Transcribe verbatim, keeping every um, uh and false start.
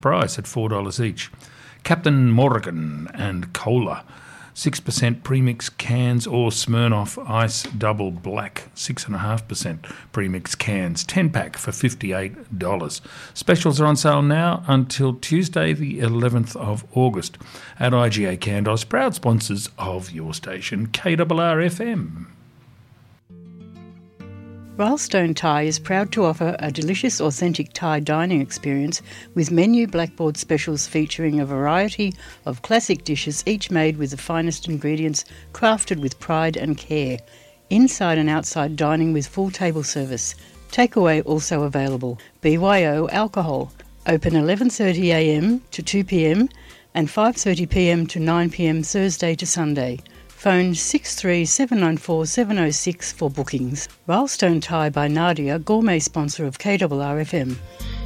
price at four dollars each. Captain Morgan and Cola, six percent premix cans, or Smirnoff Ice Double Black, six point five percent premix cans, ten pack for fifty-eight dollars. Specials are on sale now until Tuesday the eleventh of August at I G A Candos, proud sponsors of your station, K R R F M. Rylestone Thai is proud to offer a delicious, authentic Thai dining experience with menu blackboard specials featuring a variety of classic dishes, each made with the finest ingredients, crafted with pride and care. Inside and outside dining with full table service. Takeaway also available. B Y O alcohol. Open eleven thirty a m to two p m and five thirty p m to nine p m Thursday to Sunday. Phone six three seven nine four seven oh six for bookings. Rylestone Thai by Nadia, gourmet sponsor of K R R F M.